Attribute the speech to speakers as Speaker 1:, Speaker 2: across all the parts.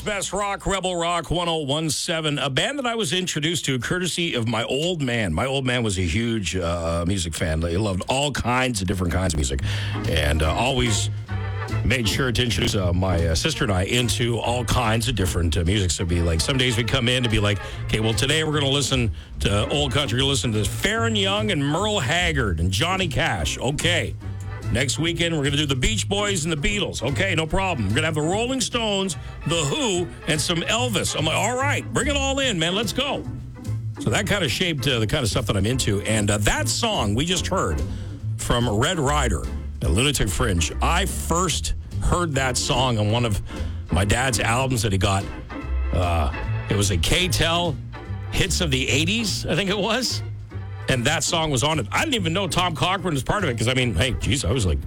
Speaker 1: Best Rock, Rebel Rock 1017, a band that I was introduced to courtesy of my old man. My old man was a huge music fan. He loved all kinds of different kinds of music and always made sure to introduce my sister and I into all kinds of different music. So it'd be like, some days we'd come in to be like, okay, well, today we're going to listen to old country. We're going to listen to Farron Young and Merle Haggard and Johnny Cash. Okay. Next weekend, we're going to do the Beach Boys and the Beatles. Okay, no problem. We're going to have the Rolling Stones, the Who, and some Elvis. I'm like, all right, bring it all in, man. Let's go. So that kind of shaped the kind of stuff that I'm into. And that song we just heard from Red Rider at Lunatic Fringe, I first heard that song on one of my dad's albums that he got. It was a K-Tel Hits of the 80s, I think it was. And that song was on it. I didn't even know Tom Cochrane was part of it because, I mean, hey, geez, I was like,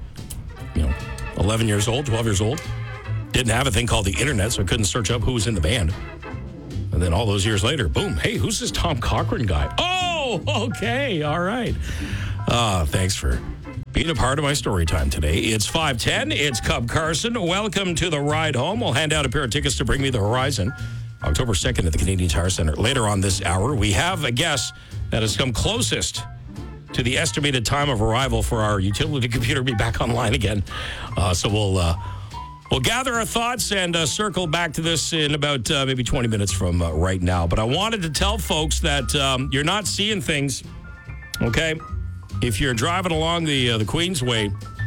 Speaker 1: 11 years old, 12 years old. Didn't have a thing called the internet, so I couldn't search up who was in the band. And then all those years later, boom, hey, who's this Tom Cochrane guy? Oh, okay, all right. Thanks for being a part of my story time today. It's 5:10. It's Cub Carson. Welcome to the ride home. We'll hand out a pair of tickets to Bring Me the Horizon, October 2nd at the Canadian Tire Center. Later on this hour, we have a guest that has come closest to the estimated time of arrival for our utility computer to be back online again. So we'll gather our thoughts and circle back to this in about maybe 20 minutes from right now. But I wanted to tell folks that you're not seeing things, okay? If you're driving along the Queensway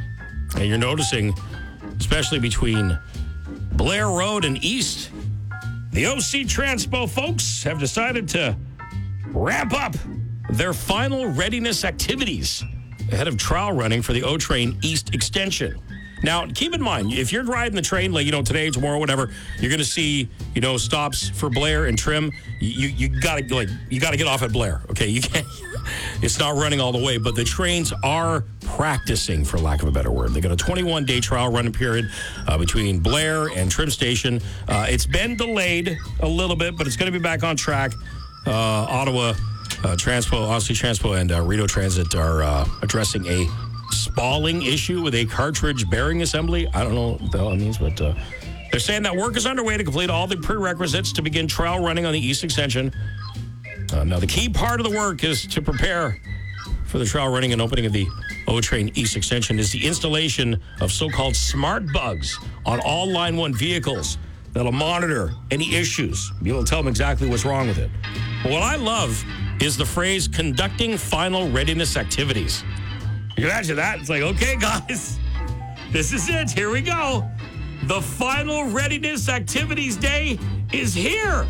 Speaker 1: and you're noticing, especially between Blair Road and East, the OC Transpo folks have decided to ramp up their final readiness activities ahead of trial running for the O-Train East Extension. Now, keep in mind, if you're riding the train, like, today, tomorrow, whatever, you're going to see, stops for Blair and Trim. You got to get off at Blair. Okay, you can't. It's not running all the way, but the trains are practicing, for lack of a better word. They got a 21-day trial running period between Blair and Trim Station. It's been delayed a little bit, but it's going to be back on track. Ottawa Transpo, Odyssey Transpo, and Rideau Transit are addressing a spalling issue with a cartridge bearing assembly. I don't know what the hell that means, but they're saying that work is underway to complete all the prerequisites to begin trial running on the East Extension. Now, the key part of the work is to prepare for the trial running and opening of the O-Train East Extension is the installation of so-called smart bugs on all Line 1 vehicles that'll monitor any issues. Be able to tell them exactly what's wrong with it. But what I love is the phrase conducting final readiness activities. You can imagine that? It's like, okay, guys, this is it. Here we go. The final readiness activities day is here.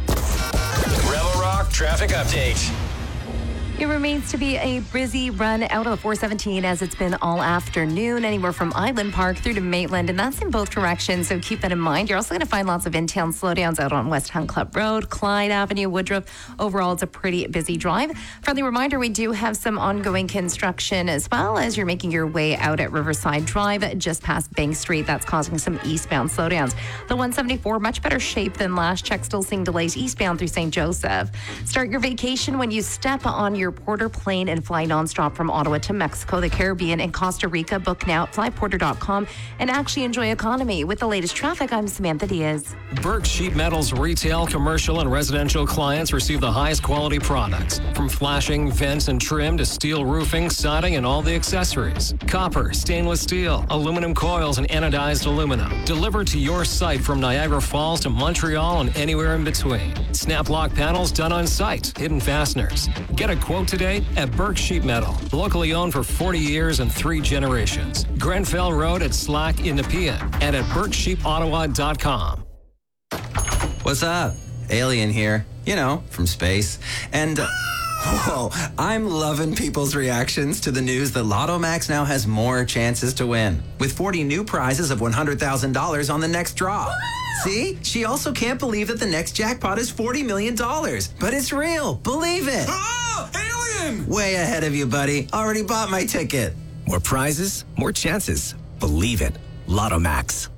Speaker 2: Rebel Rock traffic update.
Speaker 3: It remains to be a busy run out of the 417 as it's been all afternoon, anywhere from Island Park through to Maitland, and that's in both directions, so keep that in mind. You're also going to find lots of in-town slowdowns out on West Hunt Club Road, Clyde Avenue, Woodruff. Overall, it's a pretty busy drive. Friendly reminder, we do have some ongoing construction as well as you're making your way out at Riverside Drive, just past Bank Street. That's causing some eastbound slowdowns. The 174, much better shape than last check, still seeing delays eastbound through St. Joseph. Start your vacation when you step on your Porter plane and fly nonstop from Ottawa to Mexico, the Caribbean, and Costa Rica. Book now at flyporter.com and actually enjoy economy. With the latest traffic, I'm Samantha Diaz.
Speaker 4: Burke Sheet Metal's retail, commercial, and residential clients receive the highest quality products, from flashing, vents, and trim to steel roofing, siding, and all the accessories. Copper, stainless steel, aluminum coils, and anodized aluminum. Delivered to your site from Niagara Falls to Montreal and anywhere in between. Snap lock panels done on site. Hidden fasteners. Get a quote today at Burke Sheet Metal. Locally owned for 40 years and 3 generations. Grenfell Road at Slack in Nepean and at BurkeSheetOttawa.com.
Speaker 5: What's up? Alien here. From space. And, whoa, I'm loving people's reactions to the news that Lotto Max now has more chances to win, with 40 new prizes of $100,000 on the next draw. See? She also can't believe that the next jackpot is $40 million. But it's real. Believe it.
Speaker 6: Oh, alien!
Speaker 5: Way ahead of you, buddy. Already bought my ticket.
Speaker 7: More prizes, more chances. Believe it. Lotto Max.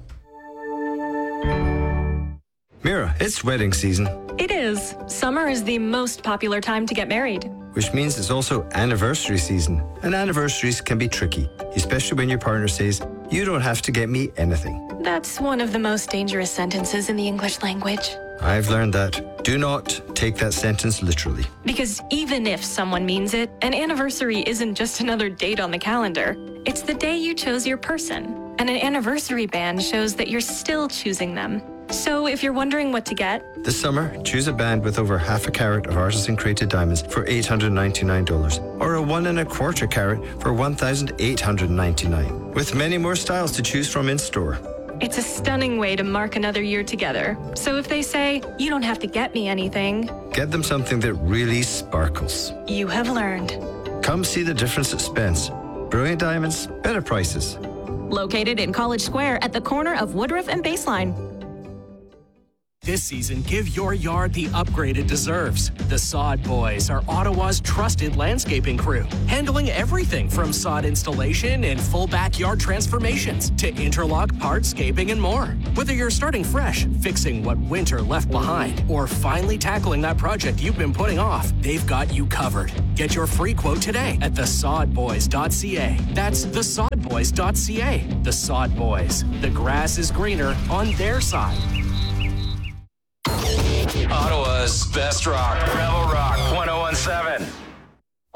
Speaker 8: Mira, it's wedding season.
Speaker 9: It is. Summer is the most popular time to get married.
Speaker 8: Which means it's also anniversary season. And anniversaries can be tricky, especially when your partner says, "You don't have to get me anything."
Speaker 9: That's one of the most dangerous sentences in the English language.
Speaker 8: I've learned that. Do not take that sentence literally.
Speaker 9: Because even if someone means it, an anniversary isn't just another date on the calendar. It's the day you chose your person. And an anniversary band shows that you're still choosing them. So if you're wondering what to get,
Speaker 8: This summer, choose a band with over half a carat of artisan-created diamonds for $899, or a 1 1/4 carat for $1,899, with many more styles to choose from in store.
Speaker 9: it's a stunning way to mark another year together. So if they say, you don't have to get me anything,
Speaker 8: Get them something that really sparkles.
Speaker 9: you have learned.
Speaker 8: Come see the difference at Spence. Brilliant diamonds, better prices.
Speaker 6: Located in College Square at the corner of Woodruff and Baseline.
Speaker 10: This season, give your yard the upgrade it deserves. The Sod Boys are Ottawa's trusted landscaping crew, handling everything from sod installation and full backyard transformations to interlock, hardscaping, and more. Whether you're starting fresh, fixing what winter left behind, or finally tackling that project you've been putting off, they've got you covered. Get your free quote today at thesodboys.ca. That's thesodboys.ca. The Sod Boys. The grass is greener on their side.
Speaker 2: Ottawa's best rock.